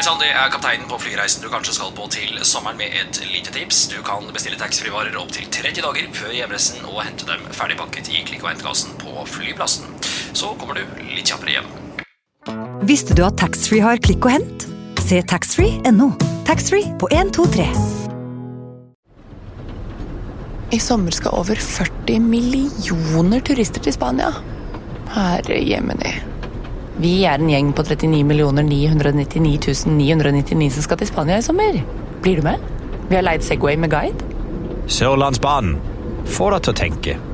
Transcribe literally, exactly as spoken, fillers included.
Hei sann, det er kapteinen på flyreisen du kanskje skal på til sommeren med et lite tips. Du kan bestille taxfree-varer opp til tretti dager før hjemreisen og hente dem ferdigpakket i klikk- og hentekassen på flyplassen. Så kommer du litt kjappere hjem. Visste du at taxfree har klikk og hent? Se taxfree punktum no. Taxfree på en to tre. I sommer skal over førti millioner turister til Spania. Herre Jemini. Vi er en gjeng på trettini millioner ni hundre nittini tusen ni hundre nittini som skal til Spania i sommer. Blir du med? Vi har leid Segway med guide. Sørlandsbanen. Få deg til å tenke.